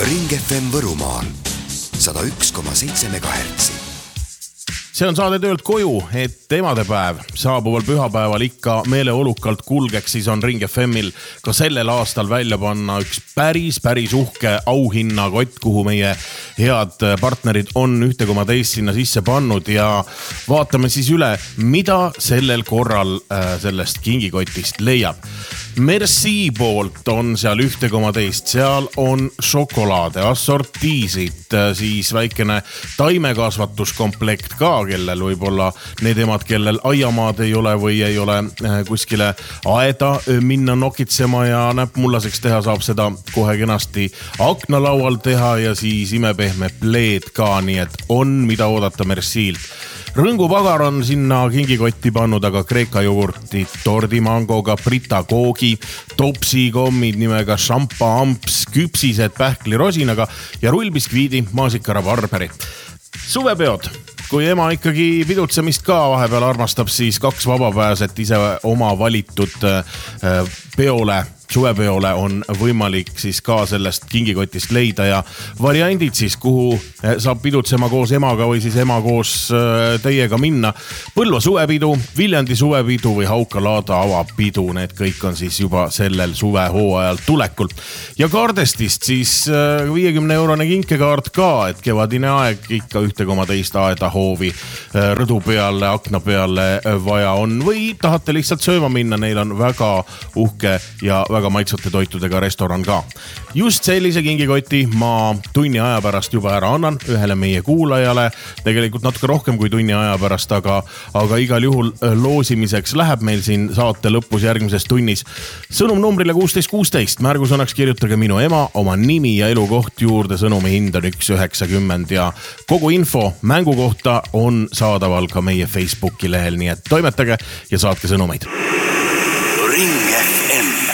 Ring FM Võrumaal 101,7 MHz. See on saade töölt koju, et emadepäev saabuval pühapäeval ikka meeleolukalt kulgeks, siis on Ring FMil ka sellel aastal välja panna üks päris uhke auhinnakott, kuhu meie head partnerid on 1,2 sinna sisse pannud ja vaatame siis üle, mida sellel korral sellest kingikotist leiab. Merci poolt on seal 1,2, seal on šokolaade, assortiisid, siis väikene taimekasvatuskomplekt ka, kellel võib-olla need emad, kellel aiamaad ei ole või ei ole kuskile aeda minna nokitsema ja näppmullaseks teha, saab seda kohe kenasti aknalaual teha ja siis imepehme pleed ka, nii et on mida oodata Merciilt. Rõngupagar on sinna kingikotti pannud aga kreeka jogurti, tordimangoga, Brita koogi, topsikommid nimega Šampa amps, küpsised pähklirosinaga ja rullbiskviidi maasikara barberi. Suvepeod. Kui ema ikkagi pidutsemist ka vahepeal armastab, siis 2 vabapääset ise oma valitud peole, suvepeole on võimalik siis ka sellest kingikotist leida ja variandid siis, kuhu saab pidutsema koos emaga või siis ema koos teiega minna. Põlva suvepidu, Viljandi suvepidu või Hauka-Laada avapidu, need kõik on siis juba sellel suvehooajal tulekul. Ja kaardestist siis 50-eurone kinkekaart ka, et kevadine aeg ikka 1,2 aeda hoovi rõdu peale, akna peale vaja on või tahate lihtsalt sööma minna, neil on väga uhke ja väga maitsvate toitudega restoran ka. Just sellise kingikoti ma tunni aja pärast juba ära annan ühele meie kuulajale, tegelikult natuke rohkem kui tunni aja pärast, aga igal juhul loosimiseks läheb meil siin saate lõpus järgmises tunnis. Sõnum numbrile 1616, märgusõnaks kirjutage minu ema, oma nimi ja elukoht juurde, sõnumi hind on 1,90 ja kogu info mängu kohta on saadaval ka meie Facebooki lehel, nii et toimetage ja saatke sõnumeid. Ring FM.